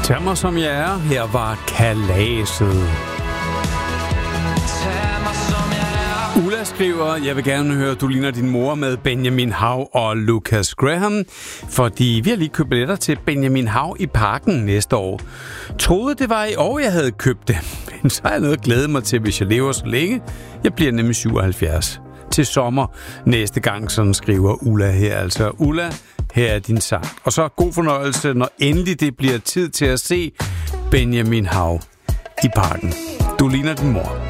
Tag mig som jeg er. Her var kalaset. Ulla skriver, jeg vil gerne høre, du ligner din mor med Benjamin Hav og Lucas Graham, fordi vi har lige købt billetter til Benjamin Hav i Parken næste år. Troede, det var i år, jeg havde købt det, men så har jeg noget at glæde mig til, hvis jeg lever så længe. Jeg bliver nemlig 77. Til sommer næste gang, sådan skriver Ulla her. Altså, Ulla, her er din sang. Og så god fornøjelse, når endelig det bliver tid til at se Benjamin Hav i Parken. Du ligner din mor.